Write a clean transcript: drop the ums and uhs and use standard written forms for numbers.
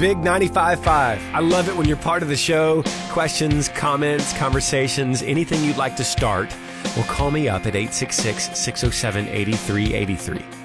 Big 95.5. I love it when you're part of the show. Questions, comments, conversations, anything you'd like to start, well, call me up at 866-607-8383.